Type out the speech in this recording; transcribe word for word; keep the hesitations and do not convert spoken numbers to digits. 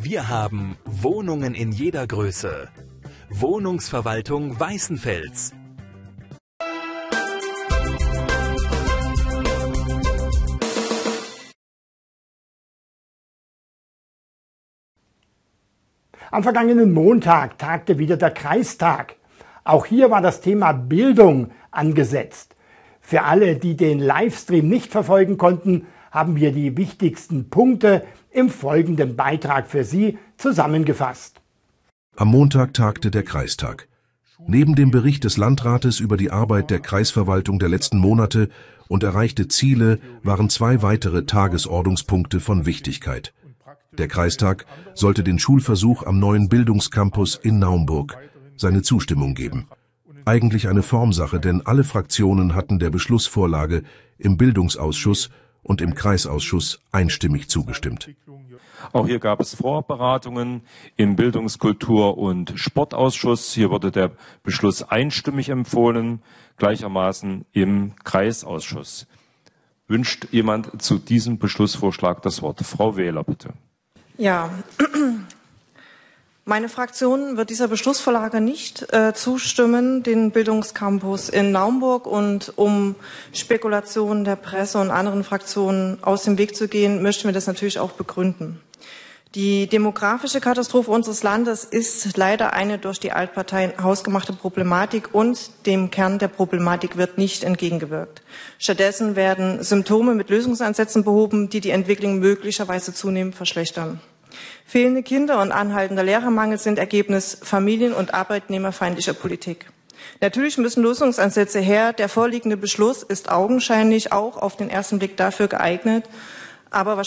Wir haben Wohnungen in jeder Größe. Wohnungsverwaltung Weißenfels. Am vergangenen Montag tagte wieder der Kreistag. Auch hier war das Thema Bildung angesetzt. Für alle, die den Livestream nicht verfolgen konnten, haben wir die wichtigsten Punkte im folgenden Beitrag für Sie zusammengefasst. Am Montag tagte der Kreistag. Neben dem Bericht des Landrates über die Arbeit der Kreisverwaltung der letzten Monate und erreichte Ziele waren zwei weitere Tagesordnungspunkte von Wichtigkeit. Der Kreistag sollte den Schulversuch am neuen Bildungscampus in Naumburg seine Zustimmung geben. Eigentlich eine Formsache, denn alle Fraktionen hatten der Beschlussvorlage im Bildungsausschuss und im Kreisausschuss einstimmig zugestimmt. Auch hier gab es Vorberatungen im Bildungs-, Kultur- und Sportausschuss. Hier wurde der Beschluss einstimmig empfohlen, gleichermaßen im Kreisausschuss. Wünscht jemand zu diesem Beschlussvorschlag das Wort? Frau Wähler, bitte. Ja, meine Fraktion wird dieser Beschlussvorlage nicht äh, zustimmen, den Bildungscampus in Naumburg. Und um Spekulationen der Presse und anderen Fraktionen aus dem Weg zu gehen, möchten wir das natürlich auch begründen. Die demografische Katastrophe unseres Landes ist leider eine durch die Altparteien hausgemachte Problematik und dem Kern der Problematik wird nicht entgegengewirkt. Stattdessen werden Symptome mit Lösungsansätzen behoben, die die Entwicklung möglicherweise zunehmend verschlechtern. Fehlende Kinder und anhaltender Lehrermangel sind Ergebnis familien- und arbeitnehmerfeindlicher Politik. Natürlich müssen Lösungsansätze her. Der vorliegende Beschluss ist augenscheinlich auch auf den ersten Blick dafür geeignet, aber